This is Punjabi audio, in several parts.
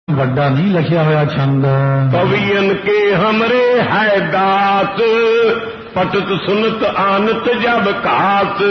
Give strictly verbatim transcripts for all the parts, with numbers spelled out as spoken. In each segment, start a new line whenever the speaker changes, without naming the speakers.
ਵੱਡਾ ਨਹੀਂ ਲਿਖਿਆ ਹੋਇਆ ਛੰਦ।
ਕਵੀਨ ਕੇ ਹਮਰੇ ਹੈ ਦਾਤ ਪਟਤ ਸੁਨਤ ਆਨਤ ਜਬ ਘਾਤ।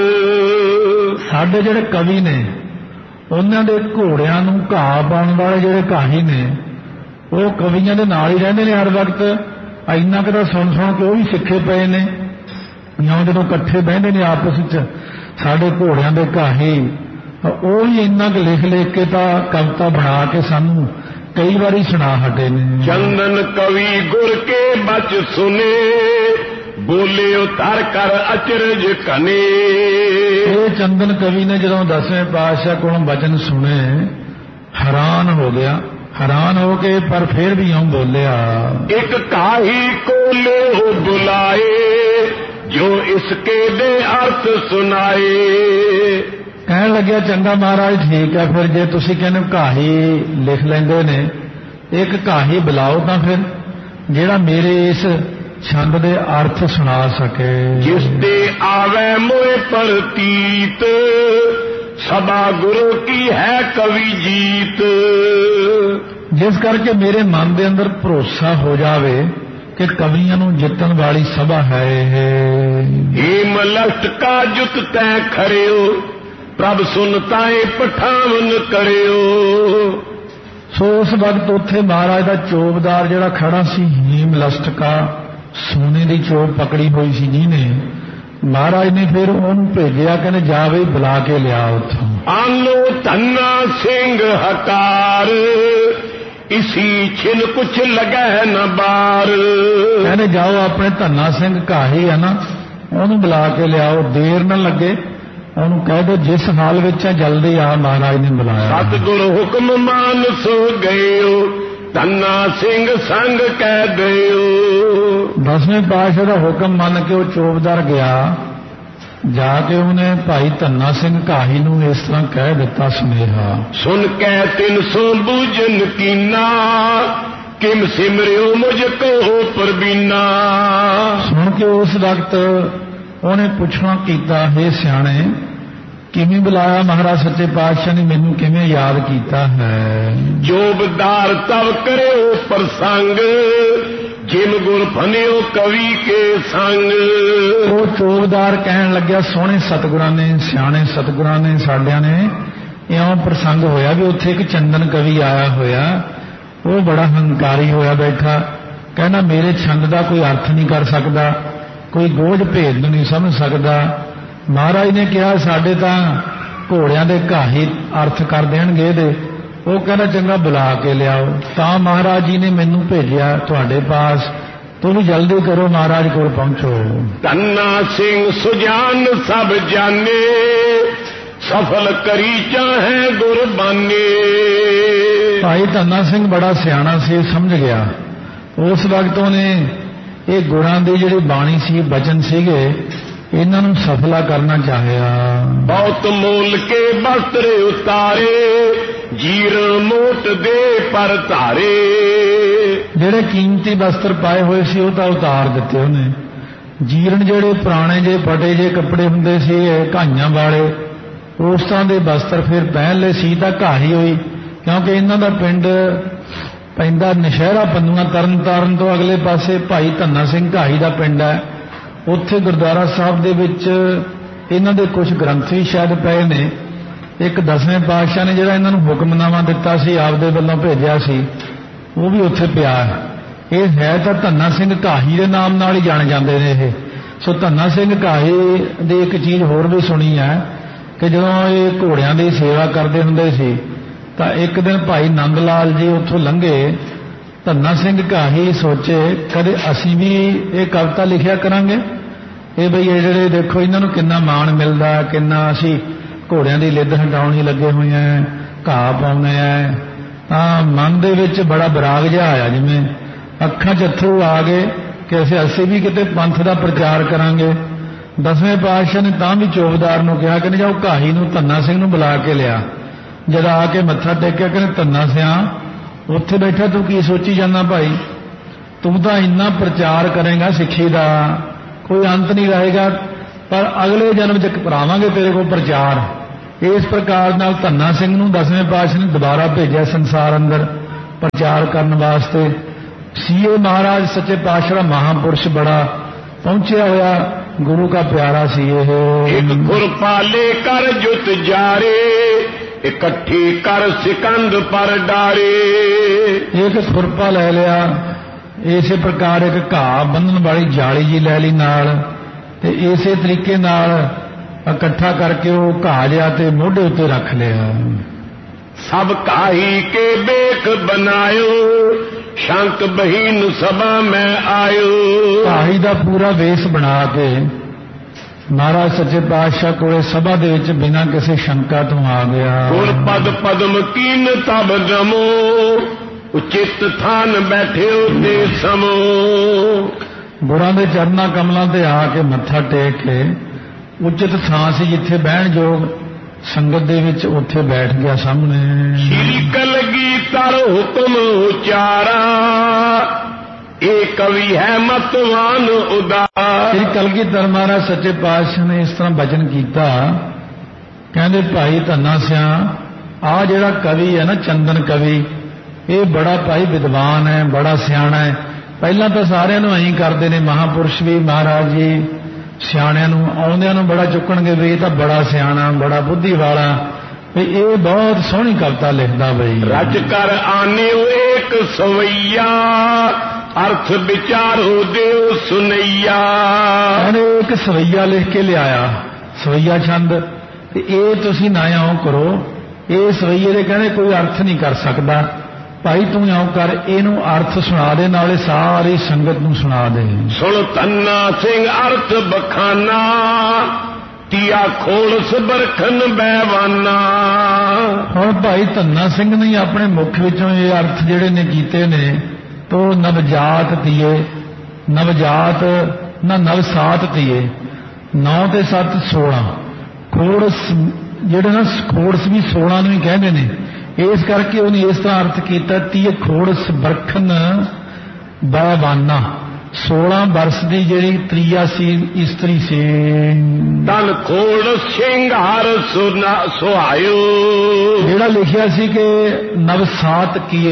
ਸਾਡੇ ਜਿਹੜੇ ਕਵੀ ਨੇ ਉਹਨਾਂ ਦੇ ਘੋੜਿਆਂ ਨੂੰ ਘਾਹ ਪਾਉਣ ਵਾਲੇ ਜਿਹੜੇ ਘਾਹੀ ਨੇ ਉਹ ਕਵੀਆਂ ਦੇ ਨਾਲ ਹੀ ਰਹਿੰਦੇ ਨੇ ਹਰ ਵਕਤ। ਇੰਨਾ ਕੁ ਤਾਂ ਸੁਣ ਸੁਣ ਕੇ ਉਹ ਵੀ ਸਿੱਖੇ ਪਏ ਨੇ। ਜਾਂ ਜਦੋਂ ਇਕੱਠੇ ਬਹਿੰਦੇ ਨੇ ਆਪਸ ਵਿੱਚ ਸਾਡੇ ਘੋੜਿਆਂ ਦੇ ਘਾਹੀ ਉਹ ਵੀ ਇੰਨਾ ਕੁ ਲਿਖ ਲਿਖ ਕੇ ਤਾਂ ਕਵਿਤਾ ਬਣਾ ਕੇ ਸਾਨੂੰ ਕਈ ਵਾਰੀ ਸੁਣਾ ਹਟੇ ਨੇ।
ਚੰਦਨ ਕਵੀ ਗੁਰ ਕੇ ਬਚ ਸੁਨੇ ਬੋਲੇ ਉਤਾਰ ਕਰ ਅਚਰਜ ਕਨੇ।
ਇਹ ਚੰਦਨ ਕਵੀ ਨੇ ਜਦੋਂ ਦਸਵੇਂ ਪਾਤਸ਼ਾਹ ਕੋਲੋਂ ਬਚਨ ਸੁਣੇ ਹੈਰਾਨ ਹੋ ਗਿਆ। ਹੈਰਾਨ ਹੋ ਕੇ ਪਰ ਫਿਰ ਵੀ ਇਉਂ ਬੋਲਿਆ।
ਇੱਕ ਕਾਹੀ ਕੋਲੇ ਹੋ ਬੁਲਾਏ ਜੋ ਇਸਕੇ ਦੇ ਅਰਥ ਸੁਨਾਏ।
ਕਹਿਣ ਲੱਗਿਆ ਚੰਗਾ ਮਹਾਰਾਜ ਠੀਕ ਹੈ, ਫਿਰ ਜੇ ਤੁਸੀਂ ਕਹਿੰਦੇ ਕਾਹੀ ਲਿਖ ਲੈਂਦੇ ਨੇ ਇੱਕ ਕਾਹੀ ਬੁਲਾਓ ਤਾਂ ਫਿਰ ਜਿਹੜਾ ਮੇਰੇ ਇਸ ਛੰਦ ਦੇ ਅਰਥ ਸੁਣਾ ਸਕੇ।
ਜਿਸ ਦੇ ਆਵੇ ਮੋਏ ਪ੍ਰਤੀਤ ਸਭਾ ਗੁਰੂ ਕੀ ਹੈ ਕਵੀ ਜੀਤ।
ਜਿਸ ਕਰਕੇ ਮੇਰੇ ਮਨ ਦੇ ਅੰਦਰ ਭਰੋਸਾ ਹੋ ਜਾਵੇ ਕਿ ਕਵੀਆਂ ਨੂੰ ਜਿੱਤਣ ਵਾਲੀ ਸਭਾ ਹੈ ਇਹ।
ਹੀਮ ਲਸ਼ਟ ਕਾ ਜੁਤ ਤੈ ਖਰਿਓ ਪ੍ਰਭ ਸੁਨਤਾਏ ਪਠਾਵਨ ਕਰਿਓ।
ਸੋ ਉਸ ਵਕਤ ਉੱਥੇ ਮਹਾਰਾਜ ਦਾ ਚੋਬਦਾਰ ਜਿਹੜਾ ਖੜਾ ਸੀ ਹੀਮ ਲਸਟਕਾ ਸੋਨੇ ਦੀ ਚੋਬ ਪਕੜੀ ਹੋਈ ਸੀ ਜਿਹਨੇ ਮਹਾਰਾਜ ਨੇ ਫਿਰ ਉਹਨੂੰ ਭੇਜਿਆ ਕਹਿੰਦੇ ਜਾ ਬਈ ਬੁਲਾ ਕੇ ਲਿਆ ਉੱਥੋਂ।
ਆਨੋ ਧੰਨਾ ਸਿੰਘ ਹਕਾਰ ਇਸੀ ਛਿਨ ਕੁਛ ਲੱਗੈ ਨ ਬਾਰ।
ਕਹਿੰਦੇ ਜਾਓ ਆਪਣੇ ਧੰਨਾ ਸਿੰਘ ਘਾਹੀ ਆ ਨਾ ਉਹਨੂੰ ਬੁਲਾ ਕੇ ਲਿਆਓ, ਦੇਰ ਨਾ ਲੱਗੇ। ਉਹਨੂੰ ਕਹਿ ਦੋ ਜਿਸ ਹਾਲ ਵਿੱਚ ਹੈ ਜਲਦੀ ਆ। ਮਹਾਰਾਜ ਨੇ ਬੁਲਾਇਆ।
ਸਤਿਗੁਰ ਹੁਕਮ ਮਾਨ ਸੋ ਗਇਓ ਧੰਨਾ ਸਿੰਘ ਸੰਗ ਕਹਿ ਦਿਓ।
ਦਸਵੇਂ ਪਾਤਸ਼ਾਹ ਦਾ ਹੁਕਮ ਮੰਨ ਕੇ ਉਹ ਚੋਬਦਾਰ ਗਿਆ। ਜਾ ਕੇ ਉਹਨੇ ਭਾਈ ਧੰਨਾ ਸਿੰਘ ਘਾਹੀ ਨੂੰ ਇਸ ਤਰ੍ਹਾਂ ਕਹਿ ਦਿੱਤਾ ਸੁਨੇਹਾ।
ਸੁਣ ਕੇ ਤਿੰਨ ਸੌ ਬੂਝਨ ਕੀਨਾ ਕਿਮ ਸਿਮਰਿਓ ਮੁਝ ਕੋ ਪ੍ਰਬੀਨਾ।
ਸੁਣ ਕੇ ਉਸ ਵਕਤ ਉਹਨੇ ਪੁੱਛਣਾ ਕੀਤਾ ਹੈ ਸਿਆਣੇ ਕਿਵੇਂ ਬੁਲਾਇਆ ਮਹਾਰਾਜ ਸੱਚੇ ਪਾਤਸ਼ਾਹ ਨੇ ਮੈਨੂੰ ਕਿਵੇਂ ਯਾਦ ਕੀਤਾ ਹੈ।
ਜੋਬਦਾਰ ਤਵ ਕਰਿਓ ਪ੍ਰਸੰਗ ਜਿਮ ਗੁਰ ਫਨਿਓ ਕਵੀ ਕੇ ਸੰਗ।
ਉਹ ਚੋਬਦਾਰ ਕਹਿਣ ਲੱਗਿਆ ਸੋਹਣੇ ਸਤਿਗੁਰਾਂ ਨੇ ਸਿਆਣੇ ਸਤਿਗੁਰਾਂ ਨੇ ਸਾਡਿਆਂ ਨੇ ਇਉਂ ਪ੍ਰਸੰਗ ਹੋਇਆ ਵੀ ਉੱਥੇ ਇੱਕ ਚੰਦਨ ਕਵੀ ਆਇਆ ਹੋਇਆ। ਉਹ ਬੜਾ ਹੰਕਾਰੀ ਹੋਇਆ ਬੈਠਾ ਕਹਿੰਦਾ ਮੇਰੇ ਛੰਦ ਦਾ ਕੋਈ ਅਰਥ ਨਹੀਂ ਕਰ ਸਕਦਾ, ਕੋਈ ਗੋਝ ਭੇਦ ਨਹੀਂ ਸਮਝ ਸਕਦਾ। ਮਹਾਰਾਜ ਨੇ ਕਿਹਾ ਸਾਡੇ ਤਾਂ ਘੋੜਿਆਂ ਦੇ ਘਾਹੀ ਅਰਥ ਕਰ ਦੇਣਗੇ ਇਹਦੇ। ਉਹ ਕਹਿੰਦਾ ਚੰਗਾ ਬੁਲਾ ਕੇ ਲਿਆਓ। ਤਾਂ ਮਹਾਰਾਜ ਜੀ ਨੇ ਮੈਨੂੰ ਭੇਜਿਆ ਤੁਹਾਡੇ ਪਾਸ, ਤੁਸੀਂ ਜਲਦੀ ਕਰੋ ਮਹਾਰਾਜ ਕੋਲ ਪਹੁੰਚੋ।
ਧੰਨਾ ਸਿੰਘ ਸੁਜਾਨ ਸਭ ਜਾਣੇ ਸਫਲ ਕਰੀ ਚਾਹੇ ਗੁਰਬਾਨੇ।
ਭਾਈ ਧੰਨਾ ਸਿੰਘ ਬੜਾ ਸਿਆਣਾ ਸੀ, ਸਮਝ ਗਿਆ। ਉਸ ਵਕਤ ਉਹਨੇ ਇਹ ਗੁਰਾਂ ਦੀ ਜਿਹੜੀ ਬਾਣੀ ਸੀ ਬਚਨ ਸੀਗੇ ਇਹਨਾਂ ਨੂੰ ਸਫਲਾ ਕਰਨਾ ਚਾਹਿਆ।
ਬਹੁਤ ਮੋਲ ਕੇ ਬਸਤਰ ਉਤਾਰੇ ਜੀਰ ਮੋਟ ਦੇ ਪਰ ਧਾਰੇ।
ਜਿਹੜੇ ਕੀਮਤੀ ਬਸਤਰ ਪਾਏ ਹੋਏ ਸੀ ਉਹ ਤਾਂ ਉਤਾਰ ਦਿੱਤੇ ਉਹਨੇ। ਜੀਰਨ ਜਿਹੜੇ ਪੁਰਾਣੇ ਜੇ ਫਟੇ ਜੇ ਕੱਪੜੇ ਹੁੰਦੇ ਸੀ ਘਾਈਆਂ ਵਾਲੇ ਉਸ ਤਰ੍ਹਾਂ ਦੇ ਬਸਤਰ ਫਿਰ ਪਹਿਨ ਲਏ ਸੀ ਤਾਂ ਘਾਹੀ ਹੋਈ ਕਿਉਂਕਿ ਇਹਨਾਂ ਦਾ ਪਿੰਡ ਪੈਂਦਾ ਨਸ਼ਹਿਰਾ ਪੰਨੂਆ ਤਰਨ ਤਾਰਨ ਤੋਂ ਅਗਲੇ ਪਾਸੇ ਭਾਈ ਧੰਨਾ ਸਿੰਘ ਘਾਹੀ ਦਾ ਪਿੰਡ ਹੈ। ਉੱਥੇ ਗੁਰਦੁਆਰਾ ਸਾਹਿਬ ਦੇ ਵਿੱਚ ਇਹਨਾਂ ਦੇ ਕੁਝ ਗ੍ਰੰਥ ਵੀ ਸ਼ਾਇਦ ਪਏ ਨੇ। ਇੱਕ ਦਸਵੇਂ ਪਾਤਸ਼ਾਹ ਨੇ ਜਿਹੜਾ ਇਹਨਾਂ ਨੂੰ ਹੁਕਮਨਾਮਾ ਦਿੱਤਾ ਸੀ ਆਪਦੇ ਵੱਲੋਂ ਭੇਜਿਆ ਸੀ ਉਹ ਵੀ ਉੱਥੇ ਪਿਆ ਹੈ। ਇਹ ਹੈ ਤਾਂ ਧੰਨਾ ਸਿੰਘ ਘਾਹੀ ਦੇ ਨਾਮ ਨਾਲ ਹੀ ਜਾਣੇ ਜਾਂਦੇ ਨੇ ਇਹ। ਸੋ ਧੰਨਾ ਸਿੰਘ ਘਾਹੀ ਦੀ ਇੱਕ ਚੀਜ਼ ਹੋਰ ਵੀ ਸੁਣੀ ਹੈ ਕਿ ਜਦੋਂ ਇਹ ਘੋੜਿਆਂ ਦੀ ਸੇਵਾ ਕਰਦੇ ਹੁੰਦੇ ਸੀ ਤਾਂ ਇੱਕ ਦਿਨ ਭਾਈ ਨੰਦ ਲਾਲ ਜੀ ਉੱਥੋਂ ਲੰਘੇ। ਧੰਨਾ ਸਿੰਘ ਘਾਹੀ ਸੋਚੇ ਕਦੇ ਅਸੀਂ ਵੀ ਇਹ ਕਵਿਤਾ ਲਿਖਿਆ ਕਰਾਂਗੇ। ਇਹ ਬਈ ਇਹ ਜਿਹੜੇ ਦੇਖੋ ਇਹਨਾਂ ਨੂੰ ਕਿੰਨਾ ਮਾਣ ਮਿਲਦਾ, ਕਿੰਨਾ ਅਸੀਂ ਘੋੜਿਆਂ ਦੀ ਲਿੱਦ ਹਟਾਉਣੀ ਲੱਗੇ ਹੋਏ ਆ, ਘਾਹ ਪਾਉਂਦੇ ਆ। ਤਾਂ ਮਨ ਦੇ ਵਿੱਚ ਬੜਾ ਬਰਾਗ ਜਿਹਾ ਆਇਆ, ਜਿਵੇਂ ਅੱਖਾਂ 'ਚ ਅੱਥਰੂ ਆ ਗਏ ਕਿ ਅਸੀਂ ਅਸੀਂ ਵੀ ਕਿਤੇ ਪੰਥ ਦਾ ਪ੍ਰਚਾਰ ਕਰਾਂਗੇ। ਦਸਵੇਂ ਪਾਤਸ਼ਾਹ ਨੇ ਤਾਂ ਵੀ ਚੋਬਦਾਰ ਨੂੰ ਕਿਹਾ ਕਿ ਜਾਓ ਘਾਹੀ ਨੂੰ ਧੰਨਾ ਸਿੰਘ ਨੂੰ ਬੁਲਾ ਕੇ ਲਿਆ। ਜਦ ਆ ਕੇ ਮੱਥਾ ਟੇਕਿਆ ਕਹਿੰਦੇ ਧੰਨਾ ਸਿਆ ਉੱਥੇ ਬੈਠਾ ਤੂੰ ਕੀ ਸੋਚੀ ਜਾਂਦਾ ਭਾਈ, ਤੂੰ ਤਾਂ ਇੰਨਾ ਪ੍ਰਚਾਰ ਕਰੇਗਾ ਸਿੱਖੀ ਦਾ ਕੋਈ ਅੰਤ ਨਹੀਂ ਰਹੇਗਾ, ਪਰ ਅਗਲੇ ਜਨਮ 'ਚ ਕਰਾਵਾਂਗੇ ਤੇਰੇ ਕੋਲ ਪ੍ਰਚਾਰ। ਇਸ ਪ੍ਰਕਾਰ ਨਾਲ ਧੰਨਾ ਸਿੰਘ ਨੂੰ ਦਸਵੇਂ ਪਾਤਸ਼ਾਹ ਨੇ ਦੁਬਾਰਾ ਭੇਜਿਆ ਸੰਸਾਰ ਅੰਦਰ। ਪ੍ਰਚਾਰ ਕਰਨ ਵਾਸਤੇ ਸੀਏ ਮਹਾਰਾਜ ਸੱਚੇ ਪਾਤਸ਼ਾਹ ਦਾ ਮਹਾਂਪੁਰਸ਼ ਬੜਾ ਪਹੁੰਚਿਆ ਹੋਇਆ ਗੁਰੂ ਦਾ ਪਿਆਰਾ ਸੀ ਇਹ।
ਇੱਕ ਖੁਰਪਾਲੇ ਕਰ ਜੁਤ ਜਾਰੇ ਇਕੱਠੀ ਕਰ ਸਿਕੰਦ ਪਰ ਡਾਰੇ।
ਇੱਕ ਖੁਰਪਾ ਲੈ ਲਿਆ, ਇਸੇ ਪ੍ਰਕਾਰ ਇੱਕ ਘਾਹ ਬੰਨਣ ਵਾਲੀ ਜਾਲੀ ਜੀ ਲੈ ਲਈ ਨਾਲ, ਤੇ ਇਸੇ ਤਰੀਕੇ ਨਾਲ ਇਕੱਠਾ ਕਰਕੇ ਉਹ ਘਾਹ ਜਿਹਾ ਤੇ ਮੋਢੇ ਉੱਤੇ ਰੱਖ ਲਿਆ।
ਸਭ ਕਾਹੀ ਕੇ ਬੇਖ ਬਨਾਇਓ ਸ਼ੰਕ ਬਹੀਨ ਸਭਾ ਮੈਂ ਆਇਓ।
ਕਾਹੀ ਦਾ ਪੂਰਾ ਵੇਸ ਬਣਾ ਕੇ ਮਹਾਰਾਜ ਸੱਚੇ ਪਾਤਸ਼ਾਹ ਕੋਲੇ ਸਭਾ ਦੇ ਵਿੱਚ ਬਿਨਾਂ ਕਿਸੇ ਸ਼ੰਕਾ ਤੋਂ ਆ ਗਿਆ।
ਗੁਰ ਪਦ ਪਦਮ ਕੀਨ ਤਬ ਨਮੋ ਉਚਿਤ ਥਾਨ ਬੈਠਿਓ ਤੇ ਸਮੋ।
ਗੁਰਾਂ ਦੇ ਚਰਨਾਂ ਕਮਲਾਂ ਤੇ ਆ ਕੇ ਮੱਥਾ ਟੇਕ ਕੇ ਉਚਿਤ ਥਾਂ ਸੀ ਜਿੱਥੇ ਬਹਿਣ ਯੋਗ ਸੰਗਤ ਦੇ ਵਿੱਚ ਉੱਥੇ ਬੈਠ ਗਿਆ ਸਾਹਮਣੇ।
ਸ਼੍ਰੀ ਕਲਗੀਧਰ ਹੁਕਮ ਉਚਾਰਾ ਇਹ ਕਵੀ ਹੈ ਮਤਵਾਨ ਉਦਾਰ।
ਸ਼੍ਰੀ ਕਲਗੀਧਰ ਮਹਾਰਾਜ ਸੱਚੇ ਪਾਤਸ਼ਾਹ ਨੇ ਇਸ ਤਰ੍ਹਾਂ ਬਚਨ ਕੀਤਾ, ਕਹਿੰਦੇ ਭਾਈ ਧੰਨਾ ਸਿਆ ਆ ਜਿਹੜਾ ਕਵੀ ਹੈ ਨਾ ਚੰਦਨ ਕਵੀ, ਇਹ ਬੜਾ ਭਾਈ ਵਿਦਵਾਨ ਹੈ, ਬੜਾ ਸਿਆਣਾ ਹੈ। ਪਹਿਲਾਂ ਤਾਂ ਸਾਰਿਆਂ ਨੂੰ ਐਂ ਕਰਦੇ ਨੇ ਮਹਾਂਪੁਰਸ਼ ਵੀ ਮਹਾਰਾਜ ਜੀ ਸਿਆਣਿਆਂ ਨੂੰ ਆਉਂਦਿਆਂ ਨੂੰ ਬੜਾ ਚੁੱਕਣਗੇ ਵੀ ਇਹ ਤਾਂ ਬੜਾ ਸਿਆਣਾ ਬੜਾ ਬੁੱਧੀ ਵਾਲਾ, ਵੀ ਇਹ ਬਹੁਤ ਸੋਹਣੀ ਕਵਿਤਾ ਲਿਖਦਾ ਬਈ।
ਰਚ ਕਰ ਆਨਿਓ ਏਕ ਸਵਈਆ ਅਰਥ ਵਿਚਾਰੋ ਦਿਓ ਸੁਨਈਆ।
ਕਹਿੰਦੇ ਇੱਕ ਸਵਈਆ ਲਿਖ ਕੇ ਲਿਆਇਆ, ਸਵਈਆ ਛੰਦ, ਤੇ ਇਹ ਤੁਸੀਂ ਨਾ ਇਉਂ ਕਰੋ, ਇਹ ਸਵਈਏ ਦੇ ਕਹਿੰਦੇ ਕੋਈ ਅਰਥ ਨਹੀਂ ਕਰ ਸਕਦਾ, ਭਾਈ ਤੂੰ ਇਉਂ ਕਰ ਇਹਨੂੰ ਅਰਥ ਸੁਣਾ ਦੇ, ਨਾਲੇ ਸਾਰੀ ਸੰਗਤ ਨੂੰ ਸੁਣਾ ਦੇ।
ਸੁਣ ਧੰਨਾ ਸਿੰਘ ਅਰਥ ਬਖਾਨਾ ਤੀਆ ਖੋਲਸ ਬਰਖਨ ਬੈਵਾਨਾ।
ਹੁਣ ਭਾਈ ਧੰਨਾ ਸਿੰਘ ਨੇ ਆਪਣੇ ਮੁਖ ਵਿੱਚੋਂ ਇਹ ਅਰਥ ਜਿਹੜੇ ਨੇ ਕੀਤੇ ਨੇ, ਤੋ ਨਵਜਾਤ ਤੀਏ, ਨਵਜਾਤ ਨਾ ਨਵਸਾਤ ਤੀਏ, ਨੌ ਤੇ ਸੱਤ ਸੋਲਾਂ, ਖੋੜਸ ਜਿਹੜੇ ਨਾ ਖੋੜਸ ਵੀ ਸੋਲਾਂ ਨੂੰ ਹੀ ਕਹਿੰਦੇ ਨੇ, ਇਸ ਕਰਕੇ ਉਹਨੇ ਇਸ ਤਰ੍ਹਾਂ ਅਰਥ ਕੀਤਾ ਤੀਏ ਖੋੜਸ ਬਰਖਨ ਬੈਵਾਨਾ, ਸੋਲਾਂ ਬਰਸ ਦੀ ਜਿਹੜੀ ਤ੍ਰਿਆ ਸੀ ਇਸਤਰੀ ਸੀ।
ਤਨ ਖੋੜ ਸਿੰਘਾਰ ਸੁਹਾਇਓ,
ਜਿਹੜਾ ਲਿਖਿਆ ਸੀ ਕਿ ਨਵਸਾਤ ਕੀਏ,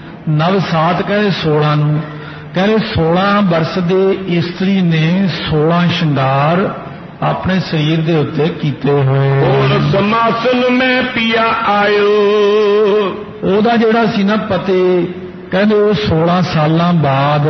ਨਵਸਾਤ ਕਹਿੰਦੇ ਸੋਲਾਂ ਨੂੰ, ਕਹਿੰਦੇ ਸੋਲਾਂ ਬਰਸ ਦੇ ਇਸਤਰੀ ਨੇ ਸੋਲਾਂ ਸ਼ਿੰਗਾਰ ਆਪਣੇ ਸਰੀਰ ਦੇ ਉੱਤੇ ਕੀਤੇ ਹੋਏ।
ਹੋਰ ਸਮਾਸਨ ਮੈਂ ਪਿਆ ਆਇਓ,
ਉਹਦਾ ਜਿਹੜਾ ਸੀ ਨਾ ਪਤੀ, ਕਹਿੰਦੇ ਉਹ ਸੋਲਾਂ ਸਾਲਾਂ ਬਾਅਦ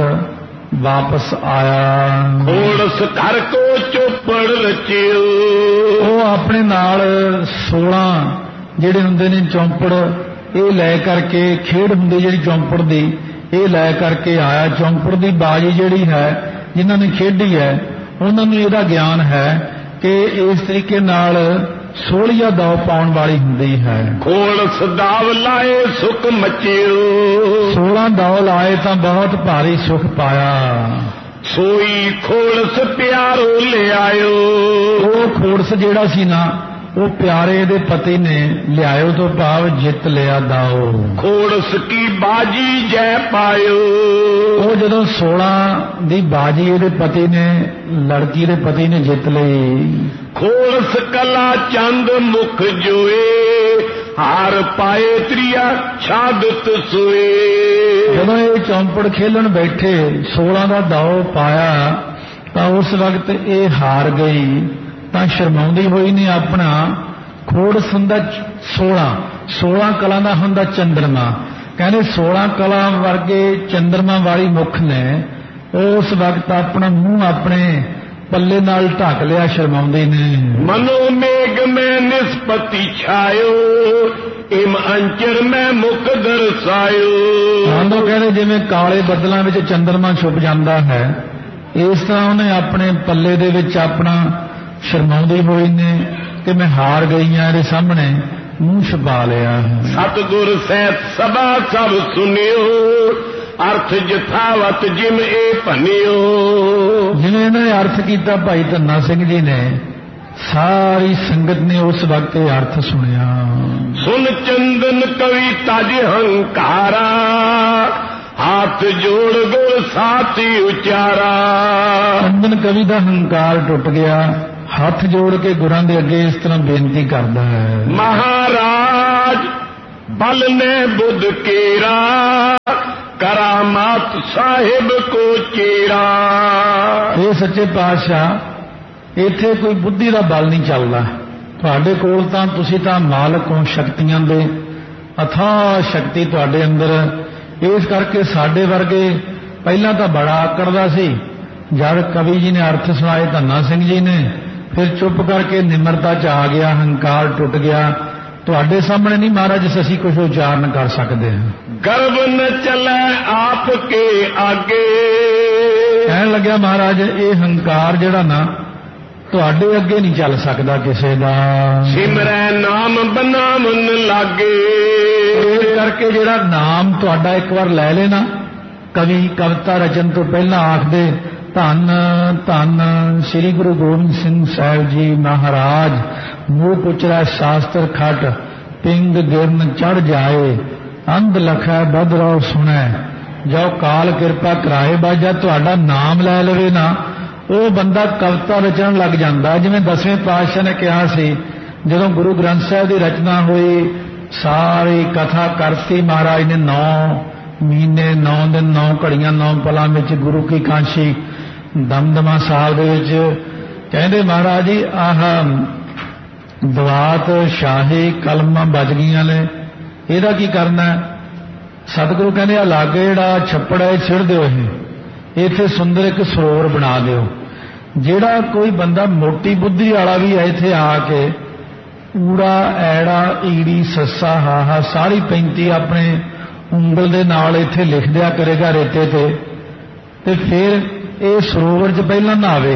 ਵਾਪਸ ਆਇਆ।
ਖੋੜਸ ਘਰ ਕੋ ਚੋਪੜ ਰਚਿਓ,
ਉਹ ਆਪਣੇ ਨਾਲ ਸੋਲਾਂ ਜਿਹੜੇ ਹੁੰਦੇ ਨੇ ਚੌਂਪੜ, ਇਹ ਲੈ ਕਰਕੇ ਖੇਡ ਹੁੰਦੀ ਜਿਹੜੀ ਚੌਂਪੜ ਦੀ, ਇਹ ਲੈ ਕਰਕੇ ਆਇਆ। ਚੌਂਪੜ ਦੀ ਬਾਜੀ ਜਿਹੜੀ ਹੈ ਜਿਨ੍ਹਾਂ ਨੇ ਖੇਡੀ ਹੈ ਉਹਨਾਂ ਨੂੰ ਇਹਦਾ ਗਿਆਨ ਹੈ ਕਿ ਇਸ ਤਰੀਕੇ ਨਾਲ ਸੋਹਲੀਆ ਦਾਅ ਪਾਉਣ ਵਾਲੀ ਹੁੰਦੀ ਹੈ।
ਖੋਲਸ ਦਾਵ ਲਾਏ ਸੁਖ ਮਚਿਓ,
ਸੋਲਾਂ ਦਾਅ ਲਾਏ ਤਾਂ ਬਹੁਤ ਭਾਰੀ ਸੁਖ ਪਾਇਆ।
ਸੋਈ ਖੋਲਸ ਪਿਆਰੋ ਲਿਆਇਓ,
ਉਹ ਖੋੜਸ ਜਿਹੜਾ ਸੀ ਨਾ ਉਹ ਪਿਆਰੇ ਦੇ ਪਤੀ ਨੇ ਲਿਆਇਓ ਤੋਂ ਭਾਵ ਜਿੱਤ ਲਿਆ ਦਾਓ।
ਖੋੜਸ ਕੀ ਬਾਜੀ ਜੈ ਪਾਇਓ,
ਉਹ ਜਦੋਂ ਸੋਲਾਂ ਦੀ ਬਾਜੀ ਇਹਦੇ ਪਤੀ ਨੇ, ਲੜਕੀ ਦੇ ਪਤੀ ਨੇ ਜਿੱਤ ਲਈ।
ਖੋੜਸ ਕਲਾ ਚੰਦ ਮੁਖ ਜੋਏ ਹਾਰ ਪਾਏ ਤ੍ਰਿਆ ਛਾਦਤ ਸੋਏ।
ਜਦੋਂ ਇਹ ਚੌਂਪੜ ਖੇਲਣ ਬੈਠੇ ਸੋਲਾਂ ਦਾ ਦਾਓ ਪਾਇਆ ਤਾਂ ਉਸ ਵਕਤ ਇਹ ਹਾਰ ਗਈ, ਤਾਂ ਸ਼ਰਮਾਉਂਦੀ ਹੋਈ ਨੇ ਆਪਣਾ ਖੋੜਸ ਹੁੰਦਾ ਸੋਲਾਂ, ਸੋਲਾਂ ਕਲਾਂ ਦਾ ਹੁੰਦਾ ਚੰਦਰਮਾ, ਕਹਿੰਦੇ ਸੋਲਾਂ ਕਲਾਂ ਵਰਗੇ ਚੰਦਰਮਾ ਵਾਲੀ ਮੁਖ ਨੇ ਉਸ ਵਕਤ ਆਪਣਾ ਮੂੰਹ ਆਪਣੇ ਪੱਲੇ ਨਾਲ ਢੱਕ ਲਿਆ ਸ਼ਰਮਾਉਂਦੀ ਨੇ।
ਮਨੋ ਮੇਘ ਮੈਂ ਨਿਸਪਤੀ ਛਾਇਓ ਇਮ ਅੰਚਰ ਮੈਂ ਮੁਖ ਦਰਸਾਇਓ।
ਆਂਦੋ ਕਹਿੰਦੇ ਜਿਵੇਂ ਕਾਲੇ ਬੱਦਲਾਂ ਵਿੱਚ ਚੰਦਰਮਾ ਛੁਪ ਜਾਂਦਾ ਹੈ, ਇਸ ਤਰ੍ਹਾਂ ਉਹਨੇ ਆਪਣੇ ਪੱਲੇ ਦੇ ਵਿੱਚ ਆਪਣਾ ਸ਼ਰਮਾਉਂਦੀ ਹੋਈ ਨੇ ਕਿ ਮੈਂ ਹਾਰ ਗਈ ਹਾਂ ਇਹਦੇ ਸਾਹਮਣੇ ਮੂੰਹ ਛੁਪਾ ਲਿਆ।
ਸਤਿਗੁਰ ਸਹਿਤ ਸਭਾ ਸਭ ਸੁਨਿਓ ਅਰਥ ਜਥਾਵਤ ਜਿਮ ਇਹ ਭਨਿਓ।
ਜਿਵੇਂ ਇਹਨਾਂ ਨੇ ਅਰਥ ਕੀਤਾ ਭਾਈ ਧੰਨਾ ਸਿੰਘ ਜੀ ਨੇ, ਸਾਰੀ ਸੰਗਤ ਨੇ ਉਸ ਵਕਤ ਇਹ ਅਰਥ ਸੁਣਿਆ।
ਸੁਨ ਚੰਦਨ ਕਵੀ ਤਜ ਹੰਕਾਰਾ ਹੱਥ ਜੋੜ ਗੁਰ ਸਾਥੀ ਉਚਾਰਾ।
ਚੰਦਨ ਕਵੀ ਦਾ ਹੰਕਾਰ ਟੁੱਟ ਗਿਆ, ਹੱਥ ਜੋੜ ਕੇ ਗੁਰਾਂ ਦੇ ਅੱਗੇ ਇਸ ਤਰ੍ਹਾਂ ਬੇਨਤੀ ਕਰਦਾ ਹੈ।
ਮਹਾਰਾਜ बल ने बुध केरा करामात साहिब को चेरा।
ये सच्चे पातशाह इत्थे कोई बुद्धि का बल नहीं चलता, तुहाडे कोल तां तुसीं तां मालक हो शक्तियां दे, अथाह शक्ति तुहाडे अंदर। इस करके साडे वर्गे पहला तो बड़ा आकड़दा सी, जब कवि जी ने अर्थ सुनाए धन्ना सिंह जी ने, फिर चुप करके निमरता च आ गया, हंकार टुट गया। तुहाडे सामने नहीं महाराज असीं कुछ उच्चारण कर सकते हैं।
गर्व न चले आपके आगे,
कहन लग्या महाराज ये हंकार जिहड़ा ना तुहाडे अगे नहीं चल सकता किसी का।
सिमरै नाम बनावन लागे,
इस करके जिहड़ा नाम तुहाडा एक बार लै लेना, कवि कविता रचन तो पहला आखदे धन धन श्री गुरु गोबिंद सिंह साहिब जी महाराज, मुँह कुचरा शास्त्र खट पिंग गिरन चढ़ जाए, अंध लखै बदरौ सुनै, जो काल किरपा कराए बाजा तुहाडा नाम लै लवे ना, वो बंदा कविता रचन लग जाता। जिवें दसवें पातशाह ने कहा सी, जदों गुरु ग्रंथ साहिब की रचना हुई, सारी कथा करती महाराज ने, नौ महीने नौ दिन नौ घड़ियां नौ पलों में गुरु की कांशी दमदमा साहब दे विच कहंदे महाराज जी आह दवात शाही कलमां बज गईयां ने, इहदा की करना। सतगुरु कहंदे आ लागे जिहड़ा छप्पड़ है छिड़ दिओ, इत्थे सुंदर एक सरोवर बना दिओ। जिहड़ा कोई बंदा मोटी बुद्धि वाला भी है इत्थे आके ऊड़ा ऐड़ा ईड़ी सस्सा हाहा सारी पैंती अपने ਉਂਗਲ ਦੇ ਨਾਲ ਇੱਥੇ लिख दिया करेगा रेते ते, ते फिर ये सरोवर च पहला नहावे,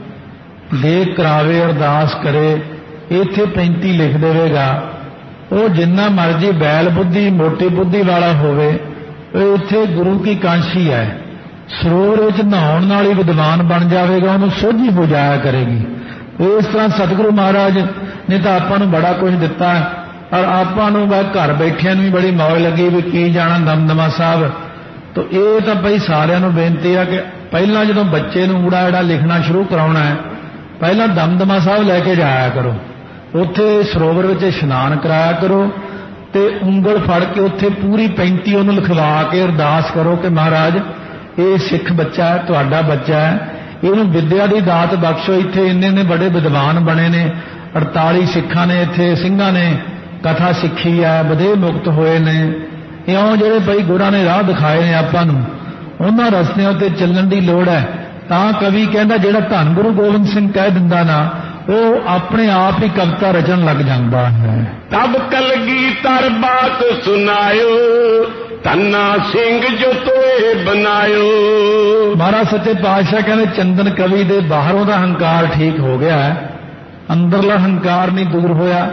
देख करावे अरदास करे, इत्थे पैंती लिख देवेगा। वो जिन्ना मर्जी बैल बुद्धि मोटी बुद्धि वाला होवे, इत्थे गुरु की कांशी है, सरोवर च नहाउण नाल ही विद्वान बन जाएगा, उन्हें सोझी हो जाया करेगी। इस तरह सतगुरु महाराज ने तो आपां नूं बड़ा कुछ दिता, और आपां नूं घर बैठिਆਂ भी बड़ी मौज लगी भी की जाना दमदमा साहब। तो ये तो भाई सारिਆਂ नूं बेनती है कि पहला जो बच्चे नूं ऊड़ा ऐड़ा लिखना शुरू कराउणा है, पहला दमदमा साहब लैके जाया करो, उत्थे सरोवर विच इशनान कराया करो, ते ਉਂਗਲ फड़ के उत्थे पूरी पैंती उहनूं लिखवा के अरदास करो कि महाराज ये सिख बच्चा है, तुहाडा बच्चा है, इहनूं विद्या दी दात बख्शो। इत्थे इन्ने ने बड़े विद्वान बने ने, अड़ताली सिखां ने इत्थे सिंघां ने कथा सिखी है, बधे मुक्त होए ने। इउं जिहड़े भाई गुरां ने राह दिखाए ने आपां नूं, उन्हां रस्तिਆਂ उत्ते ਚੱਲਣ ਦੀ लोड़ है। तां कवि कहंदा जिहड़ा धन गुरु गोबिंद सिंह कह दिंदा ना, वो अपने आप ही कविता रचन लग जाता है।
तब कलगीधर बात सुनायो, धन्ना सिंह जो तोए बनायो।
महाराज सच्चे पातशाह कहंदे चंदन कवि दे बाहरों दा हंकार ठीक हो गया है, अंदरला हंकार नहीं दूर होया।